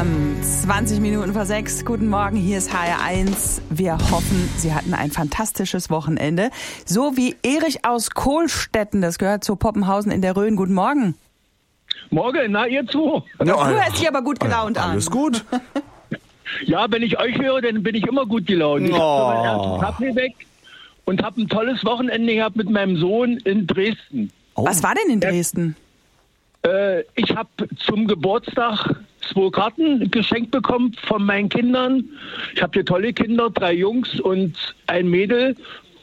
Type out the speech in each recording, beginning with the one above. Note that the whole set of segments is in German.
20 Minuten vor 6. Guten Morgen, hier ist HR1. Wir hoffen, Sie hatten ein fantastisches Wochenende. So wie Erich aus Kohlstetten, das gehört zu Poppenhausen in der Rhön. Guten Morgen. Morgen, na ihr zu. Du hörst dich aber gut gelaunt an. Alles gut. Ja, wenn ich euch höre, dann bin ich immer gut gelaunt. Ich habe meinen ersten Kaffee weg und habe ein tolles Wochenende gehabt mit meinem Sohn in Dresden. Was war denn in Dresden? Ich habe zum Geburtstag 2 Karten geschenkt bekommen von meinen Kindern. Ich habe hier tolle Kinder, 3 Jungs und ein Mädel.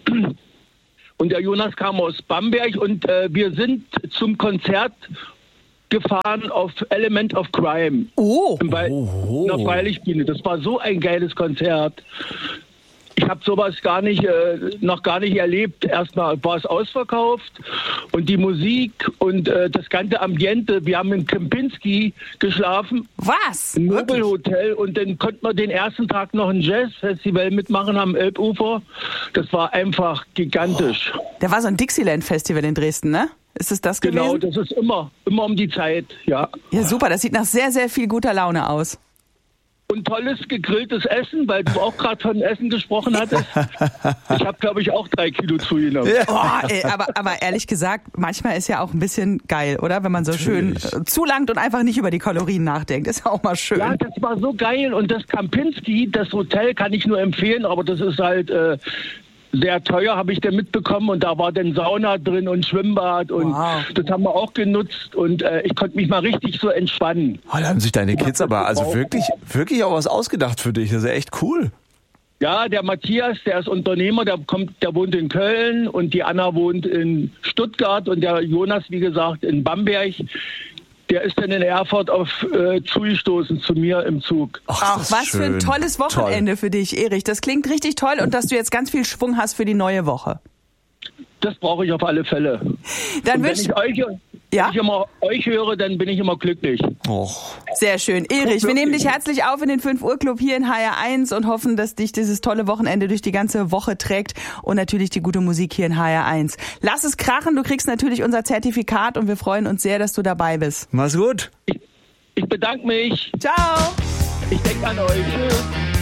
Und der Jonas kam aus Bamberg und wir sind zum Konzert gefahren auf Element of Crime. In der Freilichtbühne. Das war so ein geiles Konzert. Ich habe sowas noch gar nicht erlebt. Erstmal war es ausverkauft und die Musik und das ganze Ambiente. Wir haben in Kempinski geschlafen. Was? Im Nobelhotel und dann konnten wir den ersten Tag noch ein Jazzfestival mitmachen am Elbufer. Das war einfach gigantisch. Da war so ein Dixieland-Festival in Dresden, ne? Ist es das gewesen? Genau, das ist immer um die Zeit, ja. Ja, super. Das sieht nach sehr, sehr viel guter Laune aus. Und tolles gegrilltes Essen, weil du auch gerade von Essen gesprochen hattest. Ich habe, glaube ich, auch 3 Kilo zugenommen. Aber ehrlich gesagt, manchmal ist ja auch ein bisschen geil, oder? Wenn man so schön zulangt und einfach nicht über die Kalorien nachdenkt. Ist ja auch mal schön. Ja, das war so geil. Und das Kempinski, das Hotel, kann ich nur empfehlen, aber das ist halt sehr teuer, habe ich da mitbekommen. Und da war dann Sauna drin und Schwimmbad. Und das haben wir auch genutzt. Und ich konnte mich mal richtig so entspannen. Oh, da haben sich deine Kids aber also wirklich auch was ausgedacht für dich. Das ist echt cool. Ja, der Matthias, der ist Unternehmer, der wohnt in Köln und die Anna wohnt in Stuttgart und der Jonas, wie gesagt, in Bamberg. Der ist dann in Erfurt zugestoßen zu mir im Zug. Ach, was für ein tolles Wochenende für dich, Erich. Das klingt richtig toll und dass du jetzt ganz viel Schwung hast für die neue Woche. Das brauche ich auf alle Fälle. Dann wenn ich immer euch höre, dann bin ich immer glücklich. Sehr schön. Erich, wir nehmen dich herzlich auf in den 5 Uhr Club hier in HR1 und hoffen, dass dich dieses tolle Wochenende durch die ganze Woche trägt und natürlich die gute Musik hier in HR1. Lass es krachen, du kriegst natürlich unser Zertifikat und wir freuen uns sehr, dass du dabei bist. Mach's gut. Ich bedanke mich. Ciao. Ich denke an euch. Tschüss.